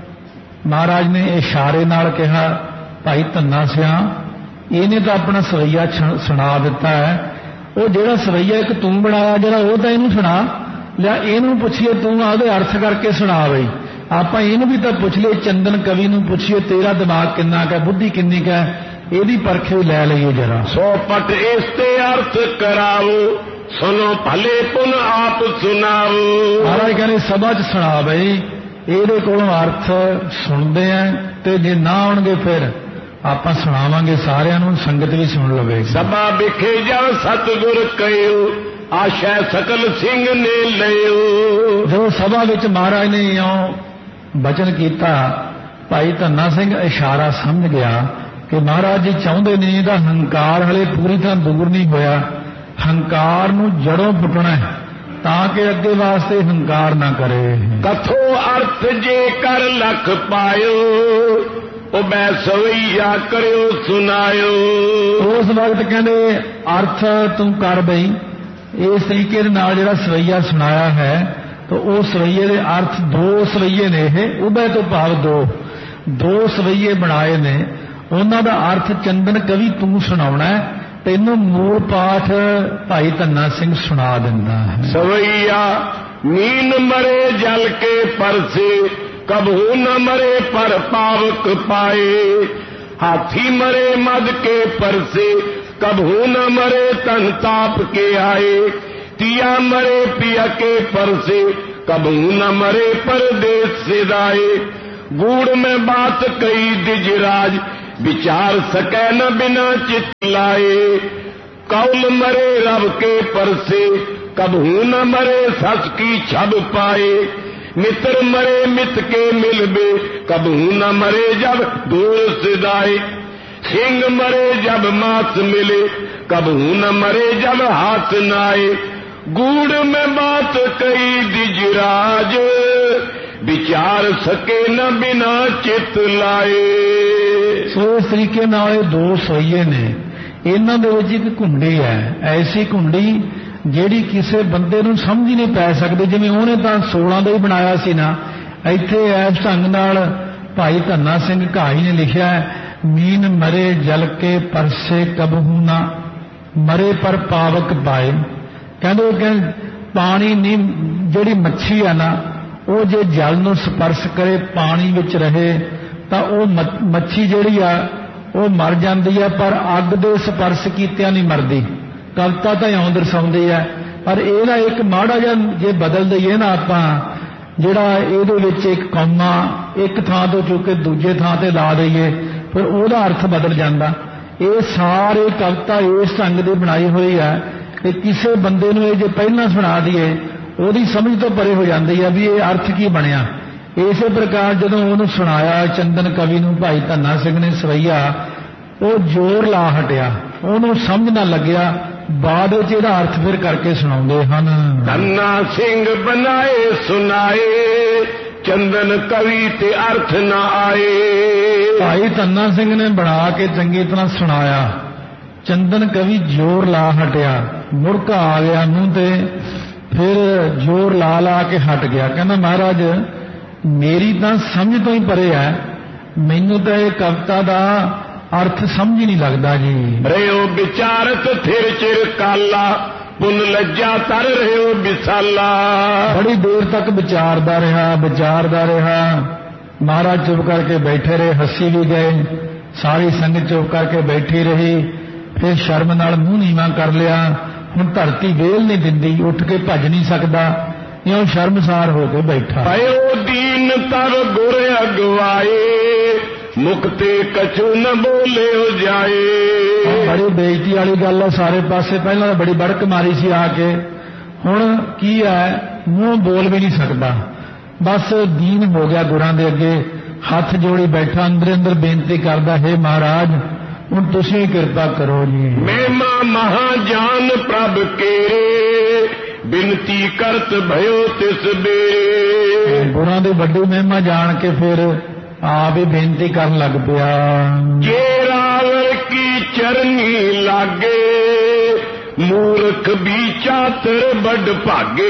महाराज ने इशारे नाल कहा, भाई धन्ना सिंह इहने तो अपना सवैया सुना दिता है, वो जिहड़ा सवैया एक तू बनाया जिहड़ा वो तो इहनूं सुना लिया, इहनूं पुछिए तू आदे अर्थ करके सुना बई। आपां इहनूं भी तो पुछ लिए, चंदन कवि नूं पुछिए तेरा दिमाग किन्ना क बुद्धि किन्नी क इहदी परखे लै लईए जरा।
सौ पट इसते अर्थ कराओ, सुनो भले पुन आप सुनाओ।
महाराज कहने सभा च सुना बई, ਇਹਦੇ ਕੋਲੋਂ अर्थ सुनते हैं, ते जे ना आउणगे फिर आपां सुणावांगे सारिਆਂ ਨੂੰ, संगत भी सुन लवे।
सभा विखे जा सतगुर कहियो, आशा सकल सिंह ने लियो।
जो सभा विच महाराज ने इउं बचन कीता, भाई धन्ना सिंह इशारा समझ गया कि महाराज जी चाहुंदे ने ਇਹਦਾ हंकार हले पूरी तरह दूर नहीं होया, हंकार नूं जड़ों पुटना है ताकि अगे वास्ते हंकार ना करे।
कथो अर्थ जे कर लख पायो, ओ मैं सवैया करियो सुनायो।
उस वक्त कहने अर्थ तू कर बई, इस तरीके नाल जिहड़ा सवैया सुनाया है, तो उस सवैये दे अर्थ दो सवैये ने, यह उभय तो भाव दो दो सवैये बनाए ने, उन्हां दा अर्थ चंदन कवि तू सुनाउणा है, तेनों मूल पाठ भाई धन्ना सिंह सुना दिंदा है।
सवैया मीन मरे जल के परसे, कबहू न मरे पर पावक पाए, हाथी मरे मद के परसे, कबहू न मरे तन ताप के आए, तिया मरे पिया के परसे, कबहू न मरे परदेस से दाए, गूढ़ में बात कही दिजराज विचार सकै न बिना चित लाए। कौल मरे रब के पर से कबहू न मरे सस की छब पाए। मित्र मरे मित के मिलबे कबहू न मरे जब दूर सिदाए। सिंह मरे जब मांस मिले कबहू न मरे जब हाथ नाए। गूढ़ में बात कही दिजराज विचार सके न बिना चित लाए।
सो इस तरीके नाल दो सोईए ने, इन्हां दे विच इक घुंडी है, ऐसी घुंडी ਜਿਹੜੀ ਕਿਸੇ ਬੰਦੇ ਨੂੰ ਸਮਝ ਹੀ ਨਹੀਂ ਪੈ ਸਕਦੀ। ਜਿਵੇਂ ਉਹਨੇ ਤਾਂ ਸੋਲਾਂ ਦਾ ਹੀ ਬਣਾਇਆ ਸੀ ਨਾ, ਇੱਥੇ ਇਸ ਢੰਗ ਨਾਲ ਭਾਈ ਧੰਨਾ ਸਿੰਘ ਘਾਈ ਨੇ ਲਿਖਿਆ ਮੀਨ ਮਰੇ ਜਲ ਕੇ ਪਰਸੇ ਕਬਹੂ ਨਾ ਮਰੇ ਪਰ ਪਾਵਕ ਪਾਏ। ਕਹਿੰਦੇ ਕਿ ਪਾਣੀ ਨਹੀਂ, ਜਿਹੜੀ ਮੱਛੀ ਆ ਨਾ ਉਹ ਜੇ ਜਲ ਨੂੰ ਸਪਰਸ਼ ਕਰੇ, ਪਾਣੀ ਵਿੱਚ ਰਹੇ ਤਾਂ ਉਹ ਮੱਛੀ ਜਿਹੜੀ ਆ ਉਹ ਮਰ ਜਾਂਦੀ ਆ, ਪਰ ਅੱਗ ਦੇ ਸਪਰਸ਼ ਕੀਤਿਆਂ ਨਹੀਂ ਮਰਦੀ। ਕਵਿਤਾ ਤਾਂ ਇਉਂ ਦਰਸਾਉਂਦੀ ਹੈ, ਪਰ ਇਹਦਾ ਇੱਕ ਮਾੜਾ ਜਿਹਾ ਜੇ ਬਦਲ ਦਈਏ ਨਾ ਆਪਾਂ, ਜਿਹੜਾ ਇਹਦੇ ਵਿੱਚ ਇੱਕ ਕੌਮਾ ਇੱਕ ਥਾਂ ਤੋਂ ਚੁੱਕ ਕੇ ਦੂਜੇ ਥਾਂ ਤੇ ਲਾ ਦਈਏ, ਫਿਰ ਉਹਦਾ ਅਰਥ ਬਦਲ ਜਾਂਦਾ। ਇਹ ਸਾਰੇ ਕਵਿਤਾ ਇਸ ਢੰਗ ਦੀ ਬਣਾਈ ਹੋਈ ਹੈ ਕਿ ਕਿਸੇ ਬੰਦੇ ਨੂੰ ਇਹ ਜੇ ਪਹਿਲਾਂ ਸੁਣਾ ਦਈਏ ਉਹਦੀ ਸਮਝ ਤੋਂ ਪਰੇ ਹੋ ਜਾਂਦੀ ਹੈ ਵੀ ਇਹ ਅਰਥ ਕੀ ਬਣਿਆ। ਇਸੇ ਪ੍ਰਕਾਰ ਜਦੋਂ ਉਹਨੂੰ ਸੁਣਾਇਆ ਚੰਦਨ ਕਵੀ ਨੂੰ ਭਾਈ ਧੰਨਾ ਸਿੰਘ ਨੇ ਸਵਈਆ, ਉਹ ਜ਼ੋਰ ਲਾ ਹਟਿਆ, ਉਹਨੂੰ ਸਮਝ ਨਾ ਲੱਗਿਆ। ਬਾਅਦ ਵਿੱਚ ਇਹਦਾ ਅਰਥ ਫਿਰ ਕਰਕੇ ਸੁਣਾਉਂਦੇ ਹਨ।
ਧੰਨਾ ਸਿੰਘ ਬਣਾਏ ਸੁਣਾਏ ਚੰਦਨ ਕਵੀ ਤੇ ਅਰਥ ਨਾ ਆਏ।
ਭਾਈ ਧੰਨਾ ਸਿੰਘ ਨੇ ਬਣਾ ਕੇ ਚੰਗੀ ਤਰ੍ਹਾਂ ਸੁਣਾਇਆ, ਚੰਦਨ ਕਵੀ ਜ਼ੋਰ ਲਾ ਹਟਿਆ, ਮੁੜਕਾ ਆ ਗਿਆ ਮੂੰਹ ਤੇ, ਫਿਰ ਜ਼ੋਰ ਲਾ ਲਾ ਕੇ ਹਟ ਗਿਆ। ਕਹਿੰਦਾ ਮਹਾਰਾਜ ਮੇਰੀ ਤਾਂ ਸਮਝ ਤੋਂ ਹੀ ਪਰੇ ਹੈ, ਮੈਨੂੰ ਤਾਂ ਇਹ ਕਵਿਤਾ ਦਾ ਅਰਥ ਸਮਝ ਹੀ ਨਹੀਂ ਲੱਗਦਾ ਜੀ।
ਰਿਓ ਵਿਚਾਰਤ ਥਿਰ ਚਿਰ ਕਾਲਾ ਪੁੰਨ ਲੱਜਾ ਤਰ ਰਿਓ ਵਿਸਾਲਾ।
ਬੜੀ ਦੇਰ ਤੱਕ ਵਿਚਾਰਦਾ ਰਿਹਾ ਵਿਚਾਰਦਾ ਰਿਹਾ ਮਹਾਰਾਜ ਚੁੱਪ ਕਰਕੇ ਬੈਠੇ ਰਹੇ, ਹੱਸੀ ਵੀ ਗਏ, ਸਾਰੀ ਸੰਗਤ ਚੁੱਪ ਕਰਕੇ ਬੈਠੀ ਰਹੀ। ਫਿਰ ਸ਼ਰਮ ਨਾਲ ਮੂੰਹ ਨੀਵਾਂ ਕਰ ਲਿਆ, ਹੁਣ ਧਰਤੀ ਵੇਲ ਨਹੀਂ ਦਿੰਦੀ, ਉੱਠ ਕੇ ਭੱਜ ਨਹੀਂ ਸਕਦਾ, ਇਉਂ ਸ਼ਰਮਸਾਰ ਹੋ ਕੇ ਬੈਠਾ।
ਪਇਓ ਦੀਨ ਤਰ ਗੁਰ ਅਗਵਾਏ ਮੁਕਤੇ ਕਛੂ ਨ ਬੋਲਿਓ ਜਾਏ।
ਬੜੀ ਬੇਇੱਜ਼ਤੀ ਵਾਲੀ ਗੱਲ ਹੈ ਸਾਰੇ ਪਾਸੇ। ਪਹਿਲਾਂ ਤਾਂ ਬੜੀ ਬੜਕ ਮਾਰੀ ਸੀ ਆ ਕੇ, ਹੁਣ ਕੀ ਹੈ ਮੂੰਹ ਬੋਲ ਵੀ ਨਹੀਂ ਸਕਦਾ, ਬਸ ਦੀਨ ਹੋ ਗਿਆ ਗੁਰਾਂ ਦੇ ਅੱਗੇ, ਹੱਥ ਜੋੜੀ ਬੈਠਾ, ਅੰਦਰ ਅੰਦਰ ਬੇਨਤੀ ਕਰਦਾ, ਹੈ ਮਹਾਰਾਜ ਹੁਣ ਤੁਸੀਂ ਕਿਰਪਾ ਕਰੋ ਜੀ।
ਮਹਿਮਾ ਮਹਾਜਾਨ ਪ੍ਰਭ ਕੇਰੇ ਬਿਨਤੀ ਕਰਤ ਭਇਓ ਤਿਸ ਬੇਰੇ।
ਗੁਰਾਂ ਦੀ ਵੱਡੀ ਮਹਿਮਾ ਜਾਣ ਕੇ ਫਿਰ ਆਪ ਹੀ ਬੇਨਤੀ ਕਰਨ ਲੱਗ ਪਿਆ।
ਜੇ ਰਾਵਰ ਕੀ ਚਰਨੀ ਲਾਗੇ ਮੂਰਖ ਵੀ ਚਾਤਰ ਵੱਡ ਭਾਗੇ।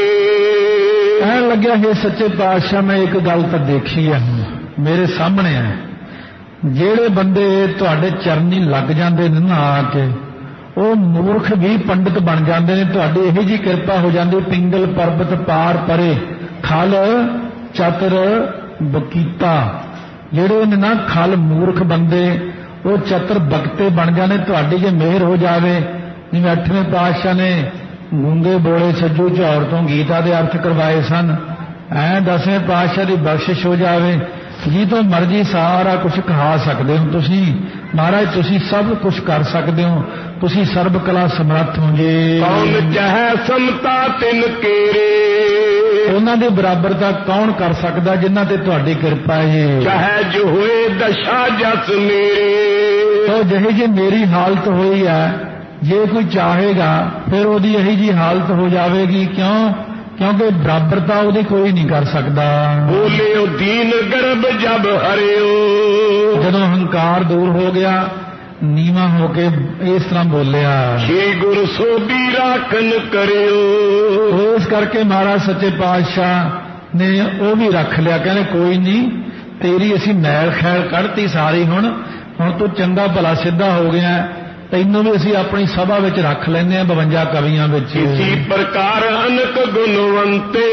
ਕਹਿਣ ਲੱਗਿਆ ਹੈ ਸੱਚੇ ਪਾਤਸ਼ਾਹ ਮੈਂ ਇੱਕ ਗੱਲ ਤਾਂ ਦੇਖੀ ਹੈ ਮੇਰੇ ਸਾਹਮਣੇ ਹੈ, ਜਿਹੜੇ ਬੰਦੇ ਤੁਹਾਡੇ ਚਰਨੀ ਲੱਗ ਜਾਂਦੇ ਨੇ ਨਾ ਆ ਕੇ, ਉਹ ਮੂਰਖ ਵੀ ਪੰਡਿਤ ਬਣ ਜਾਂਦੇ ਨੇ। ਤੁਹਾਡੀ ਇਹੋ ਜਿਹੀ ਕਿਰਪਾ ਹੋ ਜਾਂਦੀ, ਪਿੰਗਲ ਪਰਬਤ ਪਾਰ ਪਰੇ ਖਲ ਚਤਰ ਬਕੀਤਾ। ਜਿਹੜੇ ਨੇ ਨਾ ਖਲ ਮੂਰਖ ਬੰਦੇ ਉਹ ਚਤਰ ਬਕਤੇ ਬਣ ਜਾਣੇ ਤੁਹਾਡੀ ਜੇ ਮਿਹਰ ਹੋ ਜਾਵੇ। ਜਿਵੇਂ ਅੱਠਵੇਂ ਪਾਤਸ਼ਾਹ ਨੇ ਗੂੰਗੇ ਬੋਲੇ ਸੱਜੂ ਝੌਰ ਤੋਂ ਗੀਤਾ ਦੇ ਅਰਥ ਕਰਵਾਏ ਸਨ, ਐ ਦਸਵੇਂ ਪਾਤਸ਼ਾਹ ਦੀ ਬਖਸ਼ਿਸ਼ ਹੋ ਜਾਵੇ, ਜੀ ਤੋਂ ਮਰਜ਼ੀ ਸਾਰਾ ਕੁਝ ਕਹਾ ਸਕਦੇ ਹੋ ਤੁਸੀਂ। ਮਹਾਰਾਜ ਤੁਸੀਂ ਸਭ ਕੁਝ ਕਰ ਸਕਦੇ ਹੋ, ਤੁਸੀਂ ਸਰਬ ਕਲਾ ਸਮਰੱਥ ਹੋ ਜੀ।
ਕੌਣ ਚਾਹੇ ਸਮਤਾ ਤਿਨ ਕੇਰੇ।
ਉਹਨਾਂ ਦੇ ਬਰਾਬਰ ਤਾਂ ਕੌਣ ਕਰ ਸਕਦਾ ਜਿਨ੍ਹਾਂ ਤੇ ਤੁਹਾਡੀ ਕਿਰਪਾ ਹੈ।
ਚਾਹੇ ਜੋ ਹੋਏ ਦਸ਼ਾ ਜਸ ਮੇਰੇ।
ਤੋ ਜਿਹੀ ਜੀ ਮੇਰੀ ਹਾਲਤ ਹੋਈ ਹੈ, ਜੇ ਕੋਈ ਚਾਹੇਗਾ ਫਿਰ ਉਹਦੀ ਇਹੀ ਜੀ ਹਾਲਤ ਹੋ ਜਾਵੇਗੀ। ਕਿਉਂ? ਕਿਉਂਕਿ ਬਰਾਬਰਤਾ ਉਹਦੀ ਕੋਈ ਨਹੀਂ ਕਰ ਸਕਦਾ।
ਬੋਲਿਓ ਦੀਨ ਗਰਭ ਜਬ ਹਰਿਓ।
ਜਦੋਂ ਹੰਕਾਰ ਦੂਰ ਹੋ ਗਿਆ, ਨੀਵਾਂ ਹੋ ਕੇ ਇਸ ਤਰ੍ਹਾਂ ਬੋਲਿਆ,
ਛੇ ਗੁਰ ਸੋਭੀ ਰਾਖਨ ਕਰਿਓ।
ਇਸ ਕਰਕੇ ਮਹਾਰਾਜ ਸੱਚੇ ਪਾਤਸ਼ਾਹ ਨੇ ਉਹ ਵੀ ਰੱਖ ਲਿਆ। ਕਹਿੰਦੇ ਕੋਈ ਨਹੀਂ, ਤੇਰੀ ਅਸੀਂ ਮੈਲ ਖੈਲ ਕੱਢਤੀ ਸਾਰੀ, ਹੁਣ ਹੁਣ ਤੂੰ ਚੰਗਾ ਭਲਾ ਸਿੱਧਾ ਹੋ ਗਿਆ, ਤੈਨੂੰ ਵੀ ਅਸੀਂ ਆਪਣੀ ਸਭਾ ਵਿੱਚ ਰੱਖ ਲੈਂਦੇ ਹਾਂ ਬਵੰਜਾ ਕਵੀਆਂ ਵਿੱਚ।
ਇਸੀ ਪ੍ਰਕਾਰ ਅਨਕ ਗੁਣਵੰਤੇ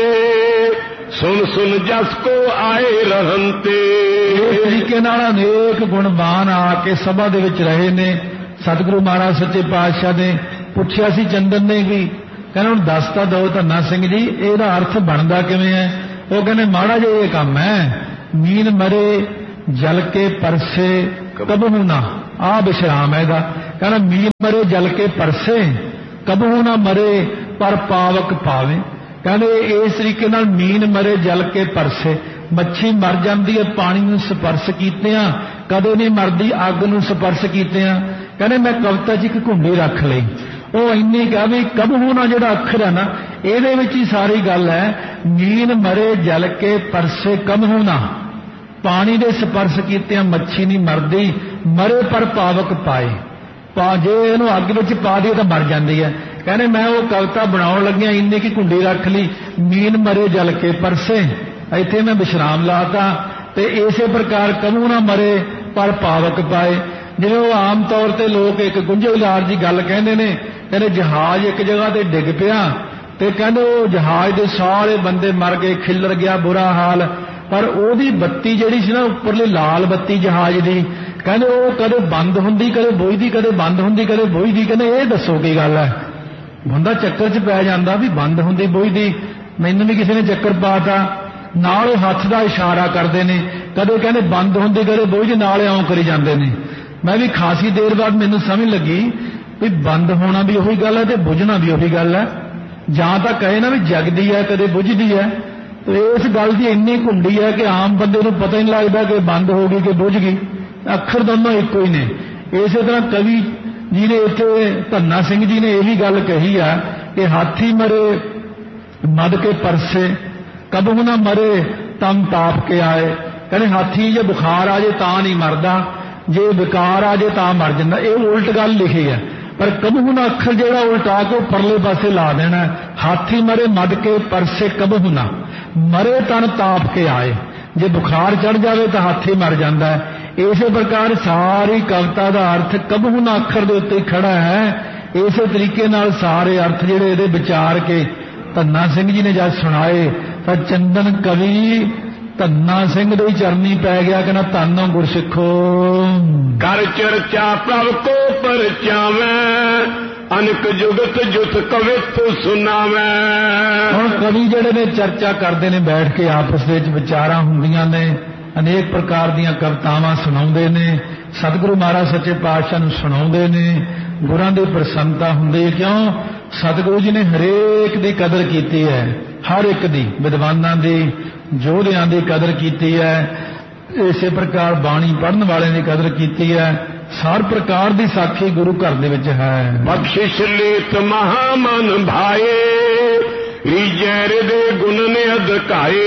ਸੁਣ ਸੁਣ ਜਸ ਕੋ ਆਏ ਰਹੰਤੇ।
ਇਸ ਤਰੀਕੇ ਨਾਲ ਅਨੇਕ ਗੁਣਵਾਨ ਆ ਕੇ ਸਭਾ ਦੇ ਵਿੱਚ ਰਹੇ ਨੇ। ਸਤਿਗੁਰੂ ਮਹਾਰਾਜ ਸੱਚੇ ਪਾਤਸ਼ਾਹ ਨੇ ਪੁੱਛਿਆ ਸੀ ਚੰਦਨ ਨੇ ਵੀ, ਕਹਿੰਦੇ ਹੁਣ ਦੱਸ ਤਾਂ ਦਿਓ ਧੰਨਾ ਸਿੰਘ ਜੀ ਇਹਦਾ ਅਰਥ ਬਣਦਾ ਕਿਵੇਂ ਹੈ। ਉਹ ਕਹਿੰਦੇ ਮਾੜਾ ਜਿਹਾ ਇਹ ਕੰਮ ਹੈ, मीन मरे जल के परसे कबहू ना, आ विश्राम है। कहना मीन मरे जल के परसे कबहू ना मरे पर पावक पावे। कहने इस तरीके नाल मीन मरे जल के परसे, मच्छी मर जाती है पानी नूं स्पर्श कीतियां, कदे नहीं मरदी अग नूं स्पर्श कीतियां। कहने मैं कविता च एक घुंडी रख लई, वो इन्नी कहा भी कबहू ना जिहड़ा अखर है ना इहदे विच ही सारी गल है। मीन मरे जल के परसे कबहू ना, पानी दे स्पर्श कीतियां मच्छी नहीं मरदी, मरे पर पावक पाए। पा जे इहनूं अग विच पा दिए तो मर जाती है। कहने मैं वो कविता बनाउण लग्गिया इन्नी की घुंडी रख ली, मीन मरे जल के परसे, इत्थे मैं विश्राम लाता। ते इसे प्रकार कबहू ना मरे पर पावक पाए। जिवें वो आम तौर ते लोग एक गुंझलदार जी गल कहंदे ने, कहंदे जहाज एक जगह ते डिग पिया ते कहंदे वो जहाज दे सारे बंदे मर गए, खिलर गया बुरा हाल, पर ओदी बत्ती जिहड़ी सी ना उपरली लाल बत्ती जहाज दी, कहंदे वो कदे बंद हुंदी कदे बुझदी, कदे बंद हुंदी कदे बुझदी। कहंदे ये दसो की गल है। बंदा चक्कर च पै जांदा भी बंद हुंदी बुझदी। मैनूं भी किसी ने चक्कर पाता, नाल हत्थ दा इशारा करदे ने, कदे कहंदे बंद हुंदी कदे बुझदी, नाल इउं करी जांदे ने। मैं भी खासी देर बाद मैनूं समझ लगी भी बंद होना भी उही गल है ते बुझना भी उही गल है। जां तां कहे ना भी जगदी है कदे बुझदी है, तो इस गल की इन्नी घुंडी है कि आम बंदे नूं पता ही नहीं लगता कि बंद हो गई कि बुझ गई। अखर दोनों इक्को ही ने। इस तरह कवि जी ने इत्थे धन्ना सिंह जी ने यही गल कही है कि हाथी मरे मद के परसे कबहू ना मरे तम ताप के आए। कहने हाथी जे बुखार आ जाए तां नहीं मरदा, जे विकार आ जाए तां मर जांदा। ये उल्ट गल लिखी है, पर कबहू ना अखर जिहड़ा उल्टा के परले पासे ला देना। हाथी मरे मद के परसे कबहू ना मरे तन ताप के आए। जे बुखार चढ़ जाए तो हाथी मर जाता है। इस प्रकार सारी कविता का अर्थ कबहू ना अखर के उत्ते खड़ा है। इस तरीके नाल सारे अर्थ जिहड़े इहदे विचार के धन्ना सिंह जी ने जब सुनाए तो चंदन कवि धन्ना सिंह दे चरनी पै गया कि ना धन्नो गुरसिखो।
कर चर्चा प्रभ को परचावे, अनक जुगत जुत कवित सुनावे।
हुण कवि जिहड़े ने चर्चा करते ने बैठ के आपस विच विचारां हुंदियां ने, अनेक प्रकार दीयां कवितावां सुणाउंदे ने, सतगुरु महाराज सच्चे पातशाह नूं सुणाउंदे ने। गुरां दी प्रसन्नता हुंदी है। क्यों? सतगुरु जी ने हरेक दी कदर कीती है, हर एक दी, विद्वानां दी, जोधियां दी कदर कीती है। इसे प्रकार बाणी पढ़न वाले की कदर कीती है। हर प्रकार की साखी गुरु घर दे विच है।
बख्शिश लेत महामन भाए, रीजैर दे गुण ने अधकाए।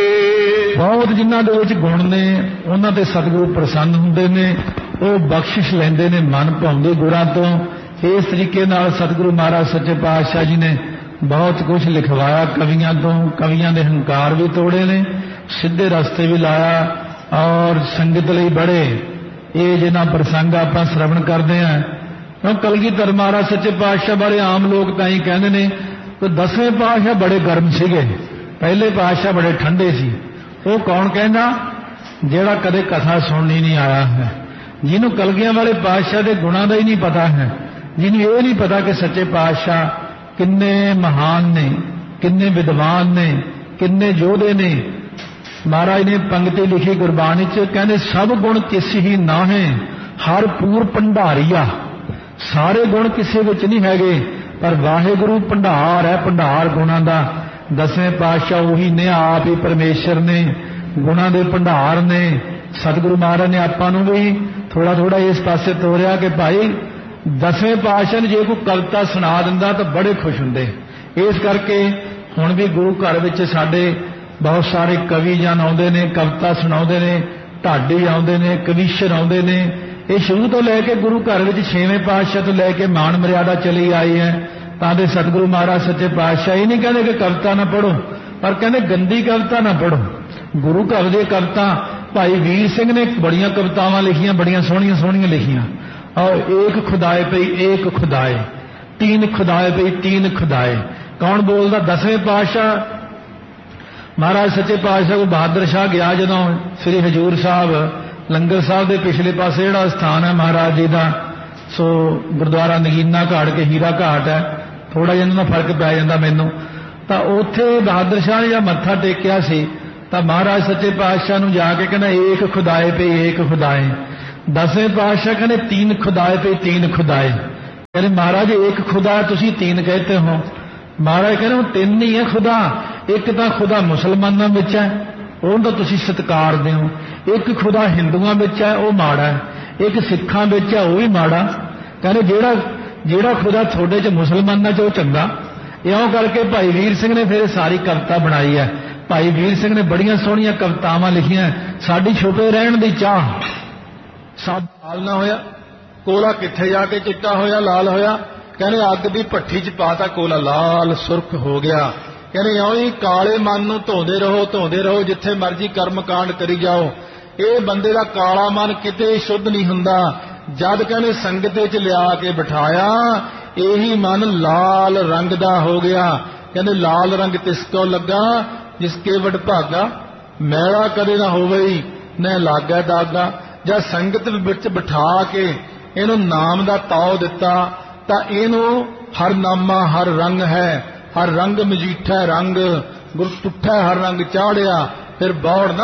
बहुत जिन्हां दे विच गुण ने उन्हां ते सतगुरु प्रसन्न हुंदे ने, वो बख्शिश लैंदे ने मन भाउंदे गुरां तो। इस तरीके नाल सतगुरु महाराज सच्चे पातशाह जी ने बहुत कुछ लिखवाया कवियां तो। कवियां दे हंकार भी तोड़े ने, सीधे रस्ते भी लाया और संगत लई बड़े ये जिन्हां प्रसंग आपां श्रवण करते हैं। क्यों कलगीधर महाराज सच्चे पातशाह बारे आम लोग तां ही कहंदे ने कि दसवें पातशाह बड़े गर्म सीगे, पहले पातशाह बड़े ठंडे सी। वो कौन कहना? जिहड़ा कदे कथा सुननी नहीं आया है, जिन्हों कलगियां वाले पातशाह के गुणां दा ही नहीं पता है, जिन्हों ये नहीं पता कि सच्चे पातशाह किन्ने महान ने, किन्ने विद्वान ने, किन्ने योधे ने। महाराज ने पंक्ति लिखी गुरबाणी च, कहने सब गुण किस ही ना है, हर पूर भंडारिया। सारे गुण किसी विच नहीं हैगे, पर वाहिगुरु भंडार है, भंडार गुणां दा। दसवें पातशाह उही ने, आप ही परमेश्वर ने, गुणां दे भंडार ने। सतगुरु महाराज ने आपां नूं भी थोड़ा थोड़ा इस पासे तोरिया कि भाई दसवें पातशाह ने जे कोई कविता सुना दिंदा तो बड़े खुश हुंदे। इस करके हुण भी गुरु घर विच साडे बहुत सारे कवि जन आउंदे ने, कविता सुणाउंदे ने, ढाडी आउंदे ने, कविशर आउंदे ने। ये शुरू तो लैके गुरु घर विच छेवें पातशाह तो लैके मान मर्यादा चली आई है। तां दे सतगुरु महाराज सच्चे पातशाह ये नहीं कहते कि कविता ना पढ़ो, पर कहते गंदी कविता ना पढ़ो। गुरु घर दी कविता भाई वीर सिंह ने बड़ियां कवितावां लिखियां, बड़ियां सोहणियां सोहणियां लिखियां। और एक खुदाए पई एक खुदाए, तीन खुदाए पई तीन खुदाए। कौन बोलदा? दसवें पातशाह महाराज सच्चे पातशाह को बहादुर शाह गया जदों श्री हजूर साहब लंगर साहब के पिछले पासे जिहड़ा स्थान है महाराज जी का, सो गुरुद्वारा नगीना घाट के हीरा घाट है, थोड़ा जिहा इन्हां दा फर्क पै जांदा मैनूं। तां उत्थे बहादुर शाह ने जब मत्था टेकिया सी ਤਾਂ ਮਹਾਰਾਜ ਸੱਚੇ ਪਾਤਸ਼ਾਹ ਨੂੰ ਜਾ ਕੇ ਕਹਿੰਦਾ ਏਕ ਖੁਦਾਏ ਪੇ ਏਕ ਖੁਦਾਏ। ਦਸਵੇਂ ਪਾਤਸ਼ਾਹ ਕਹਿੰਦੇ तीन खुदाए पे तीन खुदाए। ਕਹਿੰਦੇ ਮਹਾਰਾਜ एक खुदा ਤੁਸੀਂ तीन कहते हो। ਮਹਾਰਾਜ ਕਹਿੰਦੇ ਉਹ ਤਿੰਨ ਹੀ ਹੈ खुदा। एक ਤਾਂ खुदा ਮੁਸਲਮਾਨਾਂ ਵਿੱਚ ਹੈ, ਉਹਨੂੰ ਤਾਂ ਤੁਸੀਂ ਸਤਿਕਾਰਦੇ ਹੋ। एक खुदा ਹਿੰਦੂਆਂ ਵਿੱਚ ਹੈ, ਉਹ ਮਾੜਾ ਹੈ। एक ਸਿੱਖਾਂ ਵਿੱਚ ਹੈ, ਉਹ ਵੀ ਮਾੜਾ। ਕਹਿੰਦੇ ਜਿਹੜਾ ਜਿਹੜਾ खुदा ਤੁਹਾਡੇ ਚ ਮੁਸਲਮਾਨਾਂ ਚ ਉਹ ਚੰਗਾ। ਇਉਂ ਕਰਕੇ ਭਾਈ ਵੀਰ ਸਿੰਘ ਨੇ ਫਿਰ ਸਾਰੀ ਕਵਿਤਾ ਬਣਾਈ ਹੈ। ਭਾਈ ਵੀਰ ਸਿੰਘ ਨੇ ਬੜੀਆਂ ਸੋਹਣੀਆਂ ਕਵਿਤਾਵਾਂ ਲਿਖੀਆਂ। ਸਾਡੀ ਛੁਪੇ ਰਹਿਣ ਦੀ ਚਾਹ। ਸਭ ਲਾਲ ਨਾ ਹੋਇਆ ਕੋਲਾ ਕਿੱਥੇ ਜਾ ਕੇ ਚਿੱਟਾ ਹੋਇਆ ਲਾਲ ਹੋਇਆ। ਕਹਿੰਦੇ ਅੱਗ ਦੀ ਭੱਠੀ ਚ ਪਾਤਾ ਕੋਲਾ ਲਾਲ ਸੁਰਖ ਹੋ ਗਿਆ। ਕਹਿੰਦੇ ਇਉਂ ਹੀ ਕਾਲੇ ਮਨ ਨੂੰ ਧੋਂਦੇ ਰਹੋ ਧੋਂਦੇ ਰਹੋ, ਜਿੱਥੇ ਮਰਜ਼ੀ ਕਰਮ ਕਾਂਡ ਕਰੀ ਜਾਓ। ਇਹ ਬੰਦੇ ਦਾ ਕਾਲਾ ਮਨ ਕਿਤੇ ਸ਼ੁੱਧ ਨਹੀਂ ਹੁੰਦਾ। ਜਦ ਕਹਿੰਦੇ ਸੰਗਤੇ ਚ ਲਿਆ ਕੇ ਬਿਠਾਇਆ, ਇਹੀ ਮਨ ਲਾਲ ਰੰਗ ਦਾ ਹੋ ਗਿਆ। ਕਹਿੰਦੇ ਲਾਲ ਰੰਗ ਤਿਸ ਕੋ ਲੱਗਾ ਜਿਸਕੇ ਵਡਭਾਗਾ, ਮੈਲਾ ਕਦੇ ਨਾ ਹੋਵੇ ਨਾ ਲਾਗਾ ਦਾਗਾ। ਜਦ ਸੰਗਤ ਵਿੱਚ ਬਿਠਾ ਕੇ ਇਹਨੂੰ ਨਾਮ ਦਾ ਤਾਉ ਦਿੱਤਾ ਤਾਂ ਇਹਨੂੰ ਹਰ ਨਾਮਾ ਹਰ ਰੰਗ ਹੈ, ਹਰ ਰੰਗ ਮਜੀਠਾ ਰੰਗ ਗੁਰ ਤੁਠਾ ਹਰ ਰੰਗ ਚਾੜਿਆ। ਫਿਰ ਬੌੜ ਨਾ